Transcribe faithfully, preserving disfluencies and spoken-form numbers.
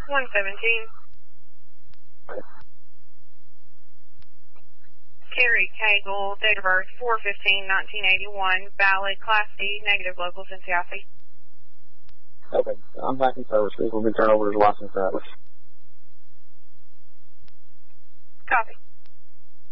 one seventeen. Carrie Cagle, date of birth four fifteen nineteen eighty-one, valid, Class D, negative local Cincinnati. Okay, I'm back in service. We'll be turned over his license atlas. Copy.